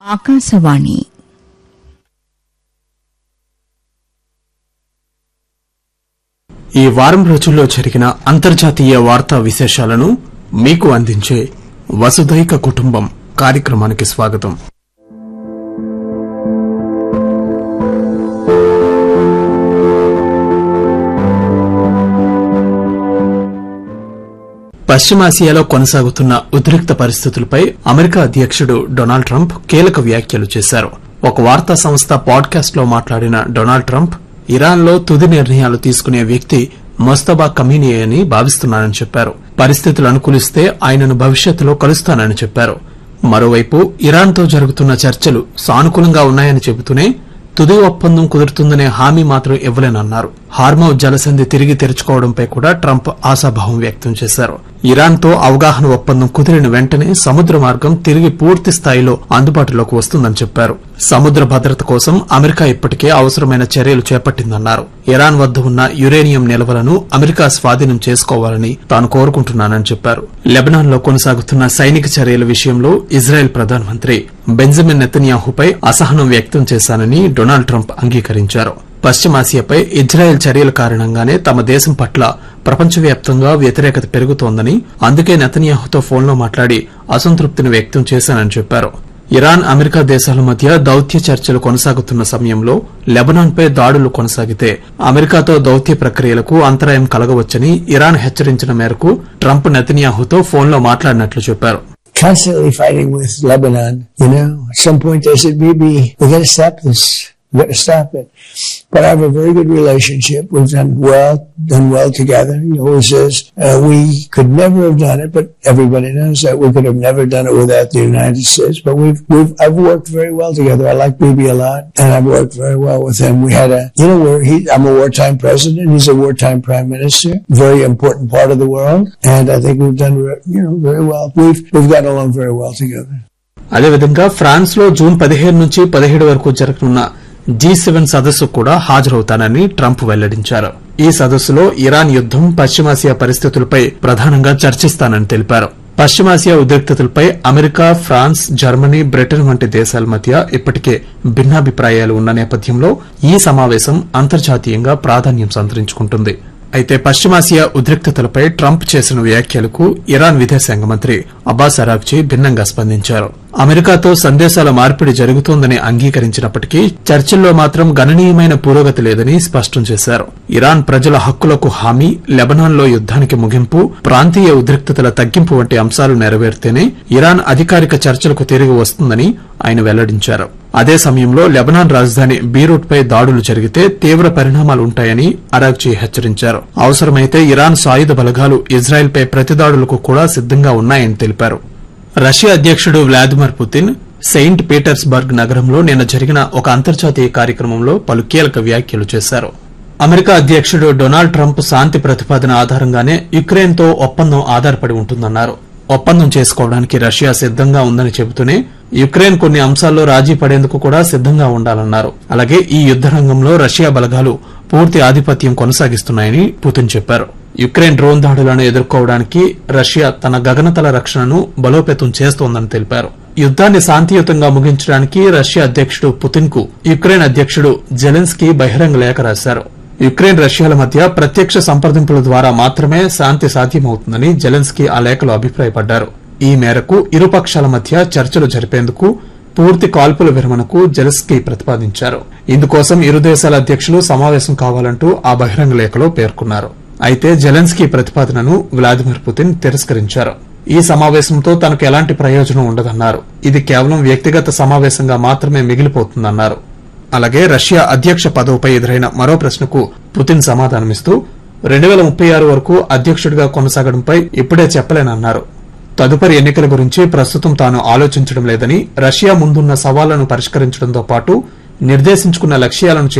ఆకాశవాణి ఈ వారం రోజుల్లో జరిగిన అంతర్జాతీయ వార్తా విశేషాలను మీకు అందించే వసుధైక కుటుంబం కార్యక్రమానికి స్వాగతం. పశ్చిమాసియాలో కొనసాగుతున్న ఉద్రిక్త పరిస్థితులపై అమెరికా అధ్యకుడు డొనాల్డ్ ట్రంప్ కీలక వ్యాఖ్యలు చేశారు. ఒక వార్తా సంస్థ పాడ్కాస్ట్ లో మాట్లాడిన డొనాల్డ్ ట్రంప్ ఇరాన్లో తుది నిర్ణయాలు తీసుకునే వ్యక్తి మొస్తబా కమీనీ అని భావిస్తున్నానని చెప్పారు. పరిస్థితులు అనుకూలిస్తే ఆయనను భవిష్యత్తులో కలుస్తానని చెప్పారు. మరోవైపు ఇరాన్తో జరుగుతున్న చర్చలు సానుకూలంగా ఉన్నాయని చెబుతూనే తుది ఒప్పందం కుదురుతుందనే హామీ మాత్రం ఇవ్వలేనన్నారు. హార్మౌజ్ జలసంధి తిరిగి తెరుచుకోవడంపై కూడా ట్రంప్ ఆశాభావం వ్యక్తం చేశారు. ఇరాన్తో అవగాహన ఒప్పందం కుదిరిన వెంటనే సముద్ర మార్గం తిరిగి పూర్తి స్థాయిలో అందుబాటులోకి వస్తుందని చెప్పారు. సముద్ర భద్రత కోసం అమెరికా ఇప్పటికే అవసరమైన చర్యలు చేపట్టిందన్నారు. ఇరాన్ వద్ద ఉన్న యురేనియం నిల్వలను అమెరికా స్వాధీనం చేసుకోవాలని తాను కోరుకుంటున్నానని చెప్పారు. లెబనాన్ లో కొనసాగుతున్న సైనిక చర్యల విషయంలో ఇజ్రాయెల్ ప్రధానమంత్రి బెంజమిన్ నెతన్యాహుపై అసహనం వ్యక్తం చేశానని డొనాల్డ్ ట్రంప్ అంగీకరించారు. పశ్చిమాసియాపై ఇజ్రాయెల్ చర్యల కారణంగానే తమ దేశం పట్ల ప్రపంచవ్యాప్తంగా వ్యతిరేకత పెరుగుతోందని, అందుకే నెతన్యాహుతో ఫోన్లో మాట్లాడి అసంతృప్తిని వ్యక్తం చేశానని చెప్పారు. ఇరాన్ అమెరికా దేశాల మధ్య దౌత్య చర్చలు కొనసాగుతున్న సమయంలో లెబనాన్పై దాడులు కొనసాగితే అమెరికాతో దౌత్య ప్రక్రియలకు అంతరాయం కలగవచ్చని ఇరాన్ హెచ్చరించిన మేరకు ట్రంప్ నెతన్యాహుతో ఫోన్లో మాట్లాడినట్లు చెప్పారు. Constantly fighting with Lebanon, at some point they said, maybe we got to stop this. We've got to stop it. But I have a very good relationship. We've done well together. He always says, we could never have done it, but everybody knows that we could have never done it without the United States. But I've worked very well together. I like Bibi a lot, and I've worked very well with him. We had I'm a wartime president. He's a wartime prime minister. Very important part of the world. And I think we've done, very well. We've gotten along very well together. అదేవిధంగా France లో June 15 నుంచి 17 వరకు జరగనున్న G7 సదస్సు కూడా హాజరవుతానని Trump వెల్లడించారు. ఈ సదస్సులో ఇరాన్ యుద్దం, పశ్చిమాసియా పరిస్థితులపై ప్రధానంగా చర్చిస్తానని తెలిపారు. పశ్చిమాసియా ఉద్రిక్తతలపై అమెరికా, ఫ్రాన్స్, జర్మనీ, బ్రిటన్ వంటి దేశాల మధ్య ఇప్పటికే భిన్నాభిప్రాయాలు ఉన్న నేపథ్యంలో ఈ సమావేశం అంతర్జాతీయంగా ప్రాధాన్యం సంతరించుకుంటుంది. అయితే పశ్చిమాసియా ఉద్రిక్తతలపై ట్రంప్ చేసిన వ్యాఖ్యలకు ఇరాన్ విదేశాంగ మంత్రి అబ్బాస్ అరాగ్చీ భిన్నంగా స్పందించారు. అమెరికాతో సందేశాల మార్పిడి జరుగుతోందని అంగీకరించినప్పటికీ చర్చల్లో మాత్రం గణనీయమైన పురోగతి లేదని స్పష్టం చేశారు. ఇరాన్ ప్రజల హక్కులకు హామీ, లెబనాన్లో యుద్దానికి ముగింపు, ప్రాంతీయ ఉద్రిక్తతల తగ్గింపు వంటి అంశాలు నెరవేరితేనే ఇరాన్ అధికారిక చర్చలకు తిరిగి వస్తుందని ఆయన వెల్లడించారు. అదే సమయంలో లెబనాన్ రాజధాని బీరూట్పై దాడులు జరిగితే తీవ్ర పరిణామాలుంటాయని అరాగ్చీ హెచ్చరించారు. అవసరమైతే ఇరాన్ సాయుధ బలగాలు ఇజ్రాయెల్పై ప్రతిదాడులకు కూడా సిద్దంగా ఉన్నాయని తెలిపారు. రష్యా అధ్యకుడు వ్లాదిమిర్ పుతిన్ సెయింట్ పీటర్స్బర్గ్ నగరంలో నిన్న జరిగిన ఒక అంతర్జాతీయ కార్యక్రమంలో పలు కీలక వ్యాఖ్యలు చేశారు. అమెరికా అధ్యకుడు డొనాల్డ్ ట్రంప్ శాంతి ప్రతిపాదన ఆధారంగానే యుక్రెయిన్తో ఒప్పందం ఆధారపడి ఉంటుందన్నారు. ఒప్పందం చేసుకోవడానికి రష్యా సిద్దంగా ఉందని చెబుతూనే యుక్రెయిన్ కొన్ని అంశాల్లో రాజీ పడేందుకు కూడా సిద్దంగా ఉండాలన్నారు. అలాగే ఈ యుద్ద రంగంలో రష్యా బలగాలు పూర్తి ఆధిపత్యం కొనసాగిస్తున్నాయని పుతిన్ చెప్పారు. యుక్రెయిన్ డ్రోన్ దాడులను ఎదుర్కోవడానికి రష్యా తన గగనతల రక్షణను బలోపేతం చేస్తోందని తెలిపారు. యుద్దాన్ని శాంతియుతంగా ముగించడానికి రష్యా అధ్యకుడు పుతిన్ కు యుక్రెయిన్ అధ్యకుడు జెలెన్స్కీ బహిరంగ లేఖ రాశారు. యుక్రెయిన్ రష్యాల మధ్య ప్రత్యక్ష సంప్రదింపుల ద్వారా మాత్రమే శాంతి సాధ్యమవుతుందని జెలెన్స్కీ ఆ లేఖలో అభిప్రాయపడ్డారు. ఈ మేరకు ఇరుపక్షాల మధ్య చర్చలు జరిపేందుకు పూర్తి కాల్పుల విరమణకు జెలెన్స్కీ ప్రతిపాదించారు. ఇందుకోసం ఇరు దేశాల అధ్యకులు సమావేశం కావాలంటూ ఆ బహిరంగ లేఖలో పేర్కొన్నారు. అయితే జెలెన్స్కీ ప్రతిపాదనను వ్లాదిమిర్ పుతిన్ తిరస్కరించారు. ఈ సమావేశంతో తనకు ఎలాంటి ప్రయోజనం ఉండదన్నారు. ఇది కేవలం వ్యక్తిగత సమావేశంగా మాత్రమే మిగిలిపోతుందన్నారు. అలాగే రష్యా అధ్యక్ష పదవిపై ఎదురైన మరో ప్రశ్నకు పుతిన్ సమాధానమిస్తూ 2036 వరకు అధ్యకుడిగా కొనసాగడంపై ఇప్పుడే చెప్పలేనన్నారు. తదుపరి ఎన్నికల గురించి ప్రస్తుతం తాను ఆలోచించడం లేదని, రష్యా ముందున్న సవాళ్లను పరిష్కరించడంతో పాటు నిర్దేశించుకున్న లక్ష్యాలను